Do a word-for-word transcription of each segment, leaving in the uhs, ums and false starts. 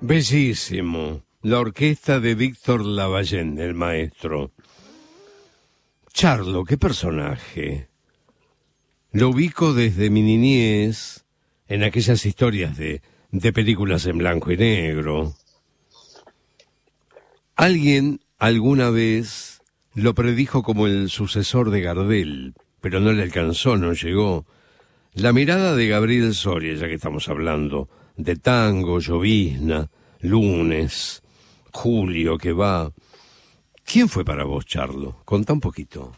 Bellísimo. La orquesta de Víctor Lavallén, el maestro. Charlo, qué personaje. Lo ubico desde mi niñez en aquellas historias de, de películas en blanco y negro. Alguien alguna vez lo predijo como el sucesor de Gardel, pero no le alcanzó, no llegó. La mirada de Gabriel Soria, ya que estamos hablando de tango, llovizna, lunes, julio que va. ¿Quién fue para vos, Charlo? Contá un poquito.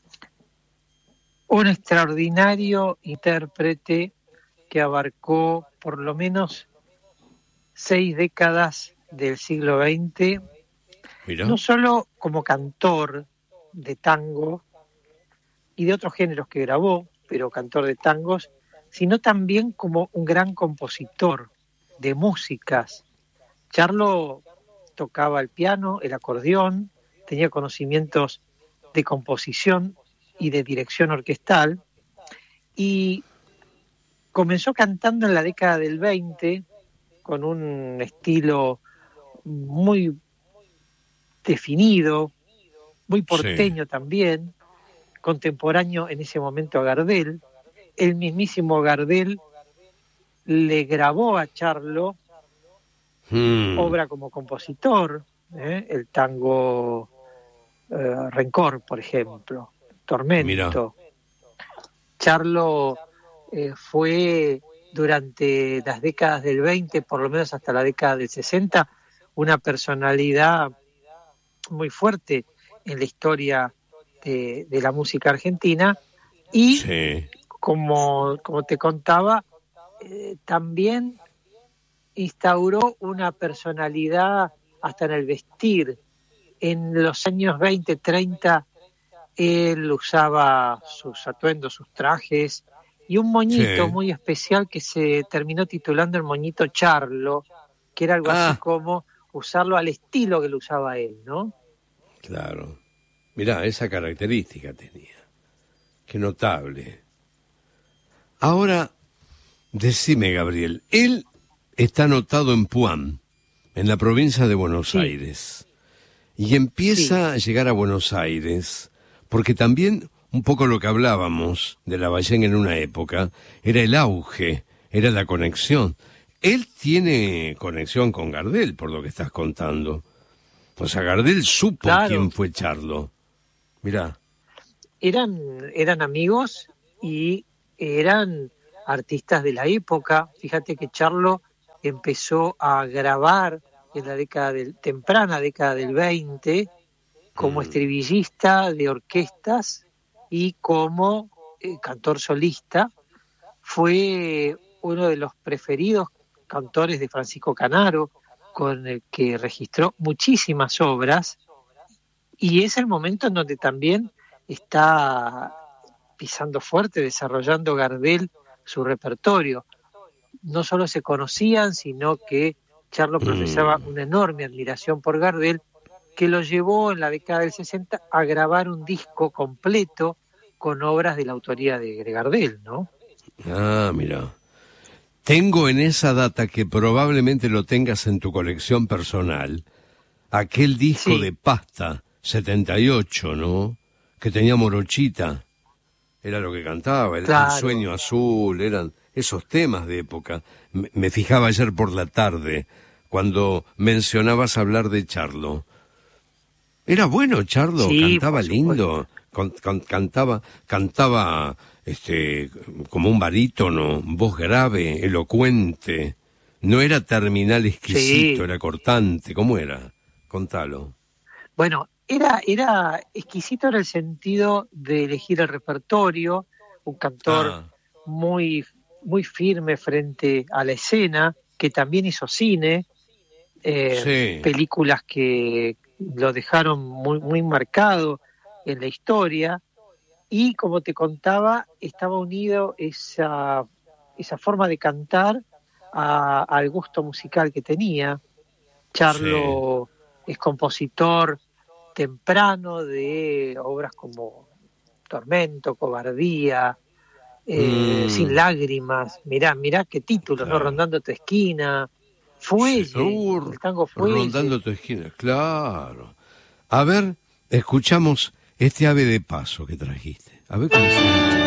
Un extraordinario intérprete que abarcó por lo menos seis décadas del siglo veinte, Mirá. no solo como cantor de tango y de otros géneros que grabó, pero cantor de tangos, sino también como un gran compositor de músicas. Charlo tocaba el piano, el acordeón, tenía conocimientos de composición y de dirección orquestal, y comenzó cantando en la década del veinte con un estilo muy definido, muy porteño, sí, también, contemporáneo en ese momento a Gardel. El mismísimo Gardel le grabó a Charlo hmm. obra como compositor, ¿eh? el tango eh, Rencor, por ejemplo, Tormento. Mirá. Charlo eh, fue durante las décadas del veinte, por lo menos hasta la década del sesenta, una personalidad muy fuerte en la historia de, de la música argentina y, sí, como, como te contaba, eh, también instauró una personalidad hasta en el vestir. En los años veinte, treinta, él usaba sus atuendos, sus trajes, y un moñito sí. muy especial que se terminó titulando el moñito Charlo, que era algo ah. así como usarlo al estilo que lo usaba él, ¿no? Claro. Mirá, esa característica tenía. Qué notable. Ahora, decime, Gabriel, él está anotado en Puan, en la provincia de Buenos sí. Aires, y empieza sí. a llegar a Buenos Aires, porque también un poco lo que hablábamos de Lavallén en una época, era el auge, era la conexión. Él tiene conexión con Gardel, por lo que estás contando. O sea, Gardel supo claro. quién fue Charlo. Mirá. Eran, eran amigos y eran artistas de la época. Fíjate que Charlo empezó a grabar en la década del, temprana década del veinte como mm. estribillista de orquestas y como eh, cantor solista. Fue uno de los preferidos cantores de Francisco Canaro, con el que registró muchísimas obras, y es el momento en donde también está pisando fuerte, desarrollando Gardel su repertorio. No solo se conocían, sino que Charlo profesaba mm. una enorme admiración por Gardel, que lo llevó en la década del sesenta a grabar un disco completo con obras de la autoría de, de Gardel, ¿no? Ah, mira. Tengo en esa data, que probablemente lo tengas en tu colección personal, aquel disco sí. de Pasta, setenta y ocho, ¿no? Que tenía Morochita. Era lo que cantaba, el, claro. el Sueño Azul, eran esos temas de época. Me, me fijaba ayer por la tarde, cuando mencionabas hablar de Charlo. Era bueno Charlo, sí, cantaba lindo, con, con, cantaba, cantaba... Este, como un barítono, voz grave, elocuente. No era terminal exquisito, sí. era cortante. ¿Cómo era? Contalo. Bueno, era, era exquisito en el sentido de elegir el repertorio, un cantor ah. muy, muy firme frente a la escena, que también hizo cine, eh, sí. películas que lo dejaron muy, muy marcado en la historia. Y como te contaba, estaba unido esa, esa forma de cantar a, al gusto musical que tenía. Charlo sí. es compositor temprano de obras como Tormento, Cobardía, eh, mm. Sin Lágrimas. Mirá, mirá qué títulos, claro. ¿no? Rondando tu esquina, Fuelle, Uh, el tango Fuelle. Rondando tu esquina, claro. A ver, escuchamos este ave de paso que trajiste. A ver cómo suena.